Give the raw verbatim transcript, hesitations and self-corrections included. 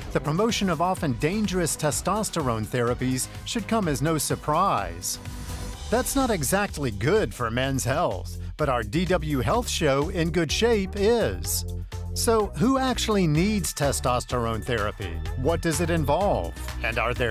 the promotion of often dangerous testosterone therapies should come as no surprise. That's not exactly good for men's health, but our D W Health show In Good Shape is. So, who actually needs testosterone therapy? What does it involve? And are there